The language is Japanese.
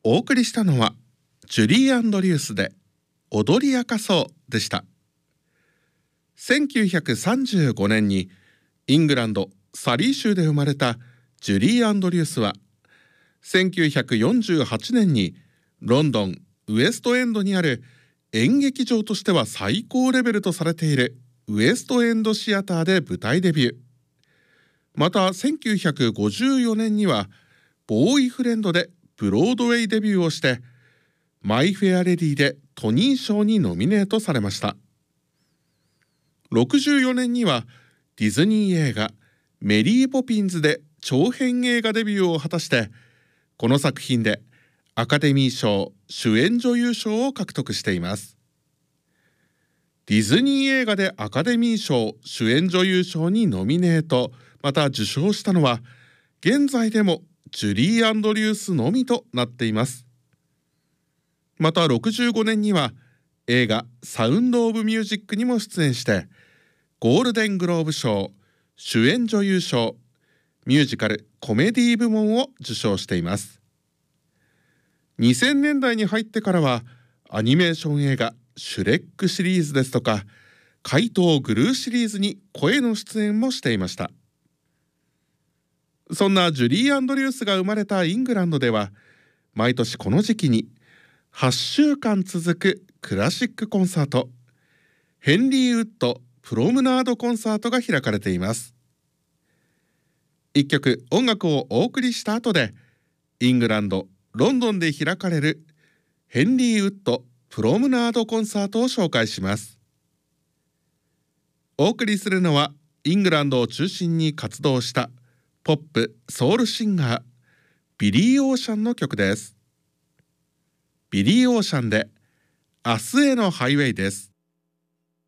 お送りしたのはジュリー・アンドリュースで踊り明かそうでした。1935年にイングランド・サリー州で生まれたジュリー・アンドリュースは1948年にロンドン・ウエストエンドにある演劇場としては最高レベルとされているウエストエンドシアターで舞台デビュー。また1954年にはボーイフレンドでブロードウェイデビューをしてマイ・フェア・レディでトニー賞にノミネートされました。64年にはディズニー映画メリー・ポピンズで長編映画デビューを果たして、この作品でアカデミー賞主演女優賞を獲得しています。ディズニー映画でアカデミー賞主演女優賞にノミネート、また受賞したのは現在でもジュリー・アンドリュースのみとなっています。また65年には映画サウンド・オブ・ミュージックにも出演してゴールデングローブ賞主演女優賞ミュージカルコメディ部門を受賞しています。2000年代に入ってからはアニメーション映画シュレックシリーズですとか怪盗グルーシリーズに声の出演もしていました。そんなジュリー・アンドリュースが生まれたイングランドでは毎年この時期に8週間続くクラシックコンサートヘンリーウッドプロムナードコンサートが開かれています。一曲音楽をお送りした後でイングランド・ロンドンで開かれるヘンリーウッドプロムナードコンサートを紹介します。お送りするのはイングランドを中心に活動したポップ・ソウルシンガービリー・オーシャンの曲です。ビリー・オーシャンで明日へのハイウェイです。